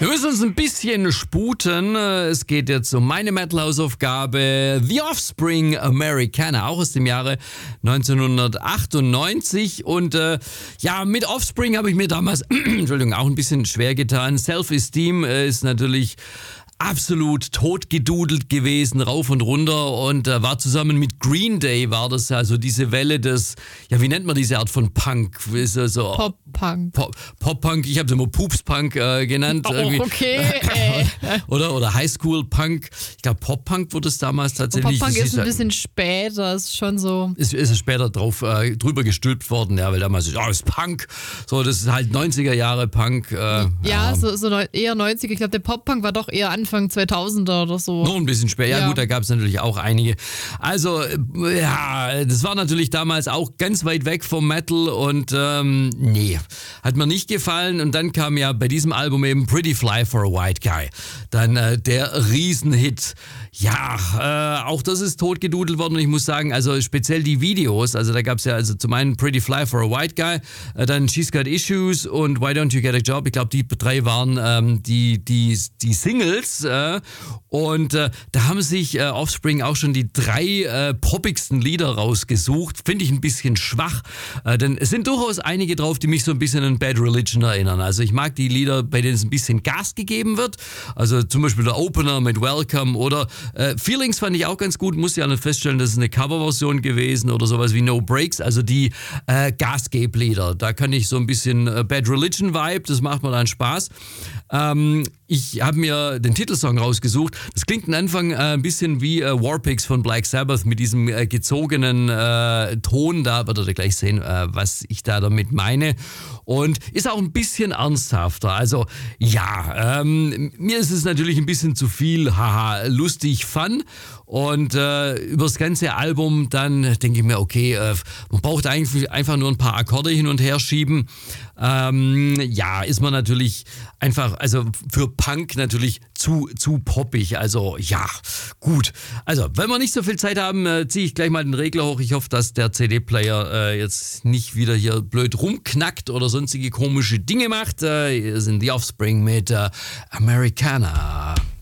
Wir müssen uns ein bisschen sputen. Es geht jetzt um meine Metal-Hausaufgabe. The Offspring Americana, auch aus dem Jahre 1998. Und mit Offspring habe ich mir damals, Entschuldigung, auch ein bisschen schwer getan. Self-Esteem ist natürlich absolut totgedudelt gewesen, rauf und runter, und war zusammen mit Green Day, war das also diese Welle des, wie nennt man diese Art von Punk? So Pop-Punk. Pop-Punk, ich habe es immer Poops-Punk genannt. Okay. oder Highschool-Punk. Ich glaube, Pop-Punk wurde es damals tatsächlich. Pop-Punk ist ein bisschen später, ist schon so. Ist später drüber gestülpt worden, weil damals ist Punk. So, das ist halt 90er Jahre Punk. So eher 90er. Ich glaube, der Pop-Punk war doch eher Anfang 2000er oder so. Noch ein bisschen später. Ja gut, da gab es natürlich auch einige. Also, das war natürlich damals auch ganz weit weg vom Metal und hat mir nicht gefallen. Und dann kam ja bei diesem Album eben Pretty Fly for a White Guy. Dann der Riesenhit. Ja, auch das ist totgedudelt worden und ich muss sagen, also speziell die Videos, also da gab es ja also zum einen Pretty Fly for a White Guy, dann She's Got Issues und Why Don't You Get a Job. Ich glaube, die drei waren die Singles und da haben sich Offspring auch schon die drei poppigsten Lieder rausgesucht. Finde ich ein bisschen schwach, denn es sind durchaus einige drauf, die mich so ein bisschen an Bad Religion erinnern. Also ich mag die Lieder, bei denen es ein bisschen Gas gegeben wird, also zum Beispiel der Opener mit Welcome oder Feelings fand ich auch ganz gut, musste ja nicht feststellen, das ist eine Coverversion gewesen oder sowas wie No Breaks, also die Gasgeblieder. Da kann ich so ein bisschen Bad Religion Vibe, das macht mir dann Spaß. Ich habe mir den Titelsong rausgesucht. Das klingt am Anfang ein bisschen wie Warpigs von Black Sabbath mit diesem gezogenen Ton. Da werdet ihr gleich sehen, was ich da damit meine. Und ist auch ein bisschen ernsthafter. Also mir ist es natürlich ein bisschen zu viel, lustig, fun. Und über das ganze Album dann denke ich mir, okay, man braucht eigentlich einfach nur ein paar Akkorde hin und her schieben. Ist man natürlich einfach, also für Punk natürlich zu poppig. Also gut. Also, wenn wir nicht so viel Zeit haben, ziehe ich gleich mal den Regler hoch. Ich hoffe, dass der CD-Player jetzt nicht wieder hier blöd rumknackt oder sonstige komische Dinge macht. Hier sind die Offspring mit Americana.